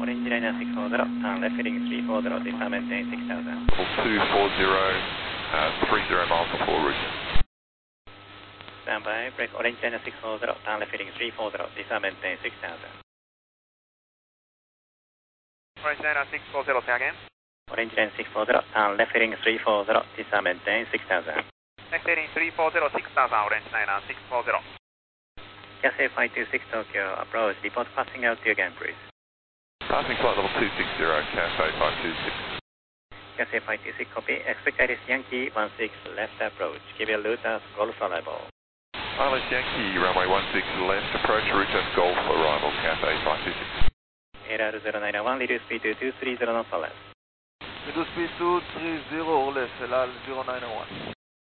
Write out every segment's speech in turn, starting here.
Orange liner 640, turn left heading 340, descend maintain 6000. 240, 30 miles before route. Stand by, break Orange liner 640, turn left heading 340, descend maintain 6000. Orange liner 640, say again. Orange liner 640, turn left heading 340, descend maintain 6000. Left heading 340, 6000, Orange liner 640. Cathay 526 Tokyo, approach, report passing out to you again, please. Passing flight level 260, Cathay 526. Cathay 526, copy. Expect Iris Yankee 16 left approach. Give your route as Golf arrival. Alice Yankee, runway 16 left, approach route as Golf arrival, Cathay 526. AR091, reduce speed to 230 knots or less. Reduce speed 230 or less, LR 091.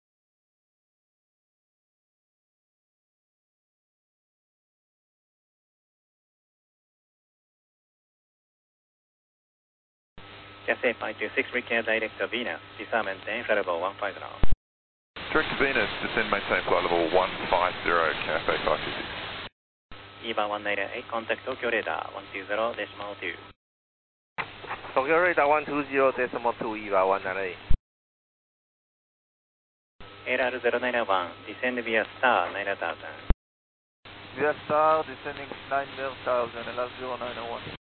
Cathay 526, recare direct to Venus. Descend maintain flight level 150. Direct to Venus, descend maintain flight level 150, Cathay 526. EVA 198, contact Tokyo radar 120.2. Tokyo radar 120.2, EVA 198. AR091, descend via star 9000. Via star, descending 9000, LR 091.